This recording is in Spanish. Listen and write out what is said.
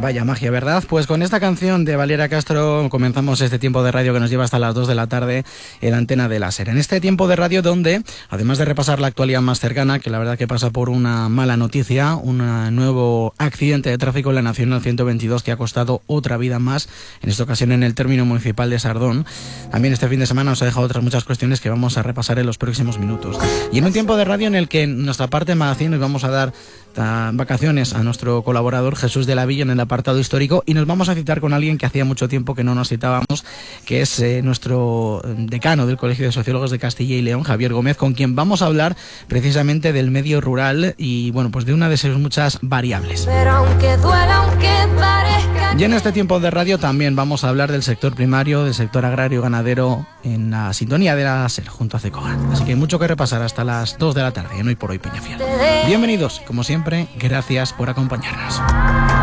Vaya magia, ¿verdad? Pues con esta canción de Valeria Castro comenzamos este tiempo de radio que nos lleva hasta las 2 de la tarde en Antena de la SER. En este tiempo de radio donde, además de repasar la actualidad más cercana, que la verdad que pasa por una mala noticia, un nuevo accidente de tráfico en la Nacional 122 que ha costado otra vida más, en esta ocasión en el término municipal de Sardón. También este fin de semana nos ha dejado otras muchas cuestiones que vamos a repasar en los próximos minutos. Y en un tiempo de radio en el que en nuestra parte magazine nos vamos a dar vacaciones a nuestro colaborador Jesús de la Villa en el apartado histórico, y nos vamos a citar con alguien que hacía mucho tiempo que no nos citábamos, que es nuestro decano del Colegio de Sociólogos de Castilla y León, Javier Gómez, con quien vamos a hablar precisamente del medio rural y bueno, pues de una de sus muchas variables. Pero aunque duela, aunque parezca... Y en este tiempo de radio también vamos a hablar del sector primario, del sector agrario ganadero, en la sintonía de la SER junto a CECOGA. Así que hay mucho que repasar hasta las 2 de la tarde en Hoy por Hoy Peñafiel. Bienvenidos, como siempre, gracias por acompañarnos.